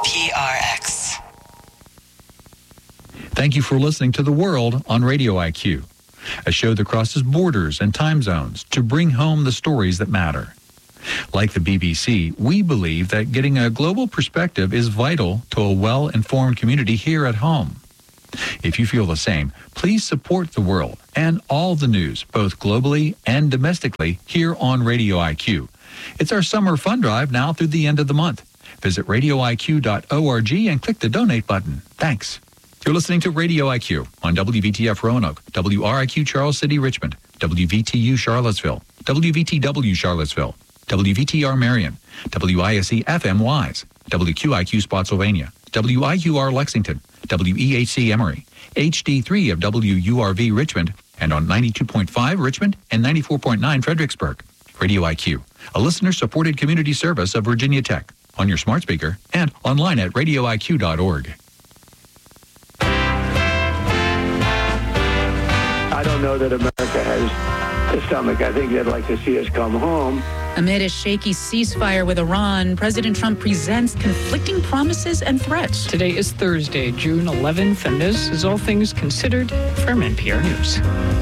PRX. Thank you for listening to The World on Radio IQ, a show that crosses borders and time zones to bring home the stories that matter. Like the BBC, we believe that getting a global perspective is vital to a well-informed community here at home. If you feel the same, please support The World and all the news, both globally and domestically, here on Radio IQ. It's our summer fund drive now through the end of the month. Visit radioiq.org and click the donate button. Thanks. You're listening to Radio IQ on WVTF Roanoke, WRIQ Charles City, Richmond, WVTU Charlottesville, WVTW Charlottesville, WVTR Marion, WISE FM Wise, WQIQ Spotsylvania, WIUR Lexington, WEHC Emory, HD3 of WURV Richmond, and on 92.5 Richmond and 94.9 Fredericksburg. Radio IQ, a listener-supported community service of Virginia Tech, on your smart speaker and online at radioiq.org. I don't know that America has the stomach. I think they'd like to see us come home. Amid a shaky ceasefire with Iran, President Trump presents conflicting promises and threats. Today is Thursday, June 11th, and this is All Things Considered from NPR News.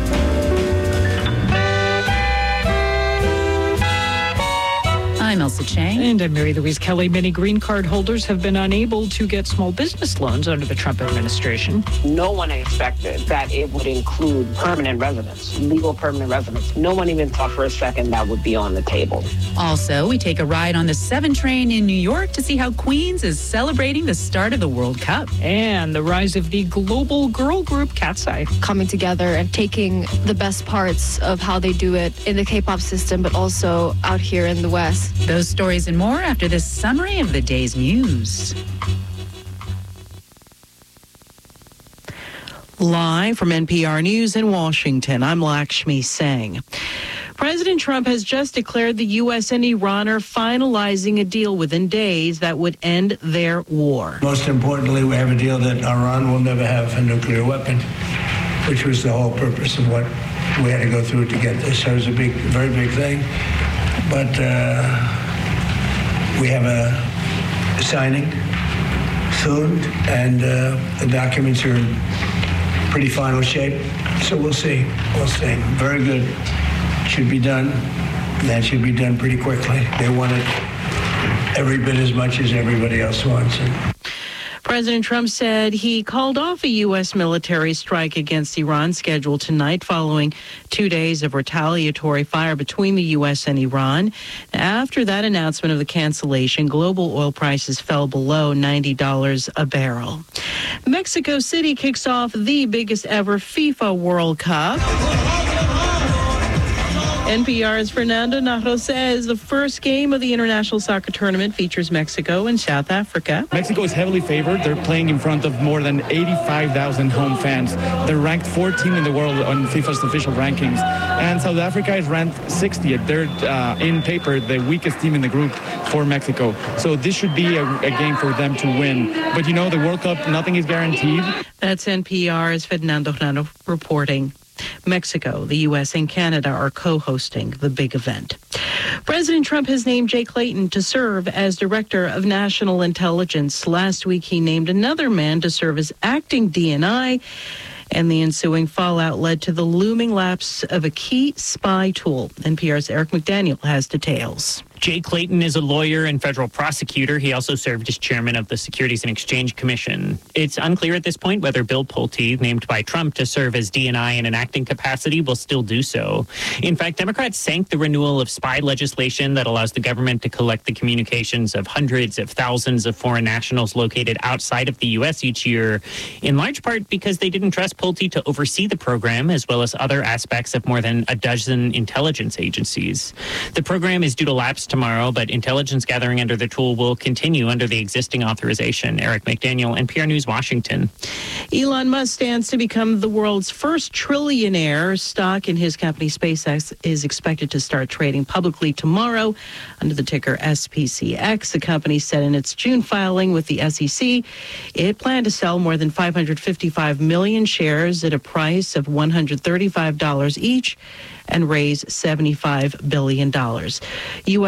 I'm Elsa Chang. And I'm Mary Louise Kelly. Many green card holders have been unable to get small business loans under the Trump administration. No one expected that it would include permanent residents, legal permanent residents. No one even thought for a second that would be on the table. Also, we take a ride on the 7 train in New York to see how Queens is celebrating the start of the World Cup. And the rise of the global girl group Cat's Eye. Coming together and taking the best parts of how they do it in the K-pop system, but also out here in the West. Those stories and more after this summary of the day's news. Live from NPR News in Washington, I'm Lakshmi Singh. President Trump has just declared the U.S. and Iran are finalizing a deal within days that would end their war. Most importantly, we have a deal that Iran will never have a nuclear weapon, which was the whole purpose of what we had to go through to get this. So it was a very big thing. But we have a signing soon, and the documents are in pretty final shape. So we'll see. We'll see. Very good. Should be done. That should be done pretty quickly. They want it every bit as much as everybody else wants it. President Trump said he called off a U.S. military strike against Iran scheduled tonight following 2 days of retaliatory fire between the U.S. and Iran. After that announcement of the cancellation, global oil prices fell below $90 a barrel. Mexico City kicks off the biggest ever FIFA World Cup. NPR's Fernando Najo says the first game of the international soccer tournament features Mexico and South Africa. Mexico is heavily favored. They're playing in front of more than 85,000 home fans. They're ranked 14th in the world on FIFA's official rankings. And South Africa is ranked 60th. They're, in paper, the weakest team in the group for Mexico. So this should be a game for them to win. But, the World Cup, nothing is guaranteed. That's NPR's Fernando Najo reporting. Mexico, the U.S., and Canada are co-hosting the big event. President Trump has named Jay Clayton to serve as Director of National Intelligence. Last week, he named another man to serve as acting DNI, and the ensuing fallout led to the looming lapse of a key spy tool. NPR's Eric McDaniel has details. Jay Clayton is a lawyer and federal prosecutor. He also served as chairman of the Securities and Exchange Commission. It's unclear at this point whether Bill Pulte, named by Trump to serve as DNI in an acting capacity, will still do so. In fact, Democrats sank the renewal of spy legislation that allows the government to collect the communications of hundreds of thousands of foreign nationals located outside of the U.S. each year, in large part because they didn't trust Pulte to oversee the program, as well as other aspects of more than a dozen intelligence agencies. The program is due to lapse tomorrow, but intelligence gathering under the tool will continue under the existing authorization. Eric McDaniel, NPR News, Washington. Elon Musk stands to become the world's first trillionaire. Stock in his company SpaceX is expected to start trading publicly tomorrow under the ticker SPCX. The company said in its June filing with the SEC it planned to sell more than 555 million shares at a price of $135 each and raise $75 billion. U.S.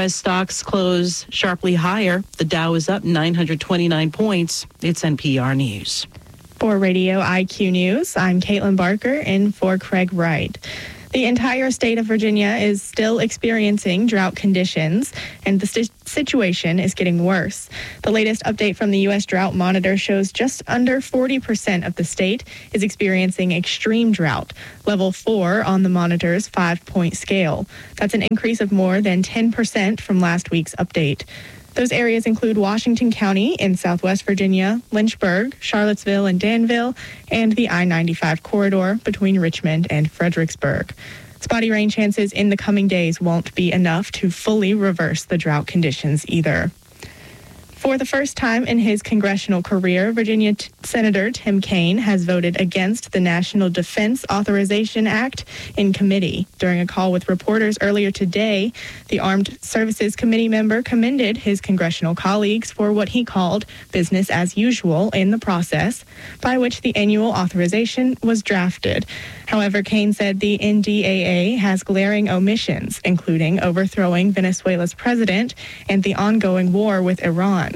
As stocks close sharply higher, the Dow is up 929 points. It's NPR News. For Radio IQ News, I'm Caitlin Barker in for Craig Wright. The entire state of Virginia is still experiencing drought conditions, and the situation is getting worse. The latest update from the U.S. Drought Monitor shows just under 40% of the state is experiencing extreme drought, level 4 on the monitor's 5-point scale. That's an increase of more than 10% from last week's update. Those areas include Washington County in Southwest Virginia, Lynchburg, Charlottesville and Danville, and the I-95 corridor between Richmond and Fredericksburg. Spotty rain chances in the coming days won't be enough to fully reverse the drought conditions either. For the first time in his congressional career, Virginia Senator Tim Kaine has voted against the National Defense Authorization Act in committee. During a call with reporters earlier today, the Armed Services Committee member commended his congressional colleagues for what he called business as usual in the process by which the annual authorization was drafted. However, Kaine said the NDAA has glaring omissions, including overthrowing Venezuela's president and the ongoing war with Iran.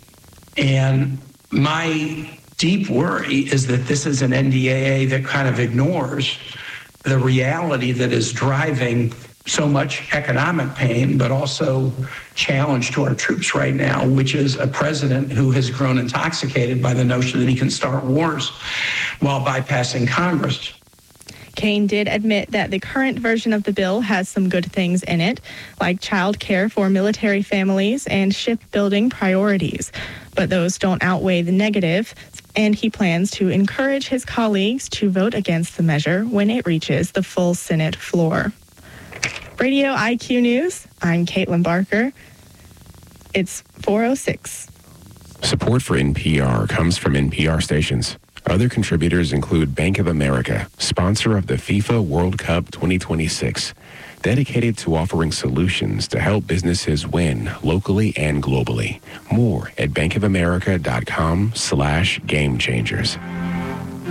And my deep worry is that this is an NDAA that kind of ignores the reality that is driving so much economic pain, but also challenge to our troops right now, which is a president who has grown intoxicated by the notion that he can start wars while bypassing Congress. Kaine did admit that the current version of the bill has some good things in it, like child care for military families and shipbuilding priorities. But those don't outweigh the negative, and he plans to encourage his colleagues to vote against the measure when it reaches the full Senate floor. Radio IQ News, I'm Caitlin Barker. It's 4:06. Support for NPR comes from NPR stations. Other contributors include Bank of America, sponsor of the FIFA World Cup 2026, dedicated to offering solutions to help businesses win locally and globally. More at bankofamerica.com/gamechangers.